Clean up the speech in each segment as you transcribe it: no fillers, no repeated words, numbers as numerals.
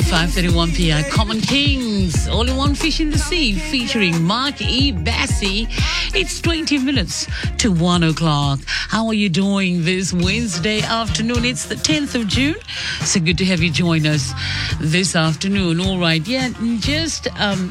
5:31 p.m. Common Kings, Only One Fish in the Sea, featuring Mark E. Bassey. It's 20 minutes to 1 o'clock. How are you doing this Wednesday afternoon? It's the 10th of June. So good to have you join us this afternoon. All right, just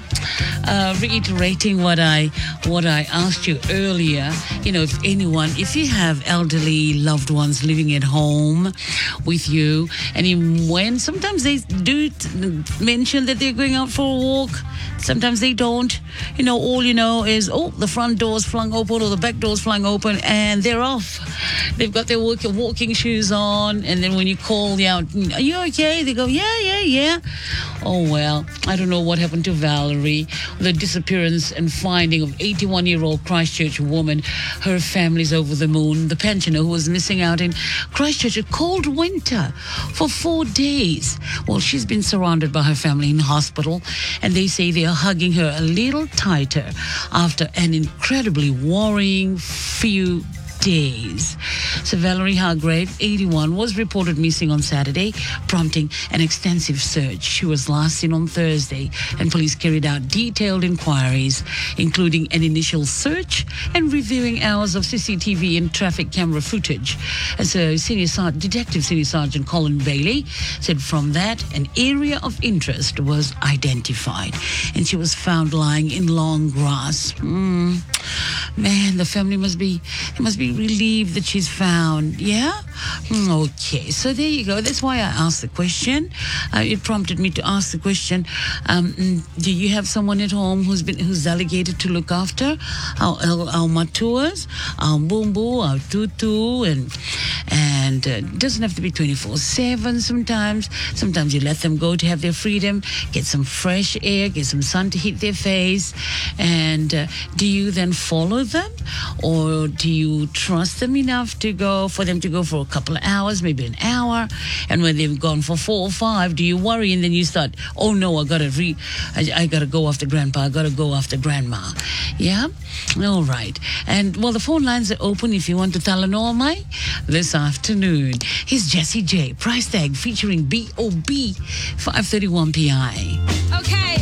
reiterating what I asked you earlier. If you have elderly loved ones living at home with you, and when sometimes they do mention that they're going out for a walk, sometimes they don't. All you know is, the front door's flung open or the back door's flung open and they're off. They've got their walking shoes on, and then when you call out, are you okay? They go, yeah. Oh, well, I don't know what happened to Valerie. The disappearance and finding of 81-year-old Christchurch woman. Her family's over the moon. The pensioner who was missing out in Christchurch, a cold winter for 4 days. Well, she's been surrounded by her family in hospital, and they say they are hugging her a little tighter after an incredibly worrying few days. So Valerie Hargrave, 81, was reported missing on Saturday, prompting an extensive search. She was last seen on Thursday, and police carried out detailed inquiries, including an initial search and reviewing hours of CCTV and traffic camera footage. And so Detective Senior Sergeant Colin Bailey said from that, an area of interest was identified, and she was found lying in long grass. Man, the family must be relieved that she's found. Yeah? Okay, so there you go. That's why I asked the question. It prompted me to ask the question, do you have someone at home who's delegated to look after our matuas, our bumbu, our tutu, and it doesn't have to be 24/7 sometimes. Sometimes you let them go to have their freedom, get some fresh air, get some sun to hit their face. And do you then follow them, or do you trust them enough for them to go for a couple of hours, maybe an hour, and when they've gone for 4 or 5, do you worry and then you start, oh no, I gotta go after grandpa, I gotta go after grandma? Yeah? All right. And well, the phone lines are open if you want to tell an all my this afternoon. Here's Jessie J, Price Tag featuring B.O.B. 5:31 p.m. Okay.